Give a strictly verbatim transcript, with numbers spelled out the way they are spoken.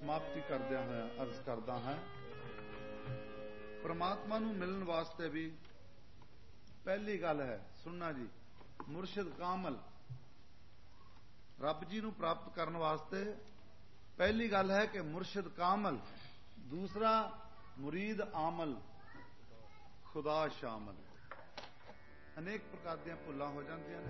समाप्ति करदਿਆਂ ਹੋਇਆ अर्ज करदा हां परमात्मा ਨੂੰ मिलन वास्ते भी पहली गल है सुनना जी मुर्शिद कामल रब जी ਨੂੰ प्राप्त करने वास्ते पहली गल है कि मुर्शिद कामल दूसरा मुरीद आमल खुदा शामल अनेक प्रकार ਦੀਆਂ ਭੁੱਲਾਂ हो ਜਾਂਦੀਆਂ ਨੇ